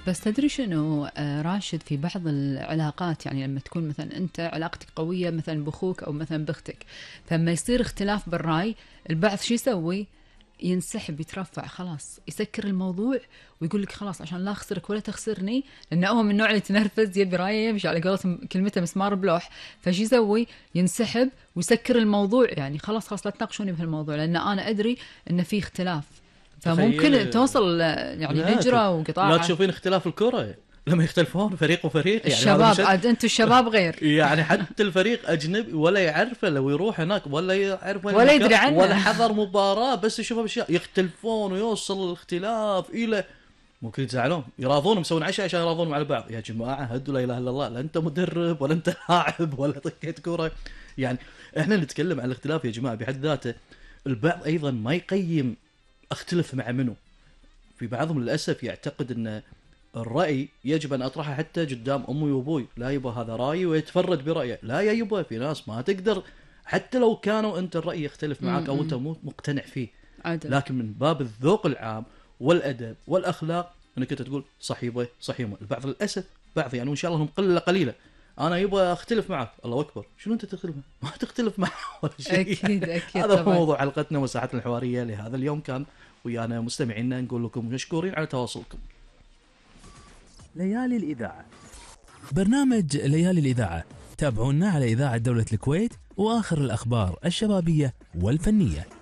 بس تدري شنو راشد، في بعض العلاقات يعني لما تكون مثلا أنت علاقتك قوية مثلا بأخوك أو مثلا بأختك، فلما يصير اختلاف بالرأي، البعض شو يسوي؟ ينسحب، يترفع، خلاص يسكر الموضوع ويقول لك خلاص عشان لا أخسرك ولا تخسرني، لأنه هو من النوع اللي تنرفز، يبي رأيه يمشي على قولتهم كلمته مسمار بلوح. فشي يسوي؟ ينسحب ويسكر الموضوع، يعني خلاص خلاص لا تناقشوني بهالموضوع لأن أنا أدري أن في اختلاف. فممكن تخيل. توصل يعني لا هجرة لا وقطاعة. تشوفين اختلاف الكرة لما يختلفون فريق وفريق، يعني هذا الشباب مش عاد انتم الشباب غير. يعني حتى الفريق اجنبي ولا يعرفه، لو يروح هناك ولا يعرف وين ولا المكان يدري ولا عنه. حضر مباراة، بس يشوف اشياء يختلفون ويوصل الاختلاف الى ممكن يتزعلون، يراضون مسوون عشاء عشان يراضون على بعض. يا جماعة هدوا، لا اله الا الله، لا انت مدرب ولا انت لاعب ولا طقيت كرة. يعني احنا نتكلم عن الاختلاف يا جماعة بحد ذاته. البعض ايضا ما يقيم اختلف مع منه. في بعضهم للاسف يعتقد ان الرأي يجب أن أطرحه حتى قدام أمي وأبوي، لا يبا هذا رأيي ويتفرد برأيه. لا يا يبا، في ناس ما تقدر حتى لو كانوا أنت الرأي يختلف معك أو أنت مو مقتنع فيه، عدل. لكن من باب الذوق العام والأدب والأخلاق أنك أنت تقول صح يبا صح يما. البعض للأسف، بعض يعني وإن شاء الله هم قلة قليلة، أنا يبا أختلف معك، الله أكبر شنو أنت تختلف ما تختلف معه ولا شيء. اكيد اكيد هذا هو طبعا. موضوع حلقتنا وساحتنا الحوارية لهذا اليوم. كان ويانا مستمعينا نقول لكم مشكورين على تواصلكم. ليالي الإذاعة، برنامج ليالي الإذاعة، تابعونا على إذاعة دولة الكويت وآخر الأخبار الشبابية والفنية.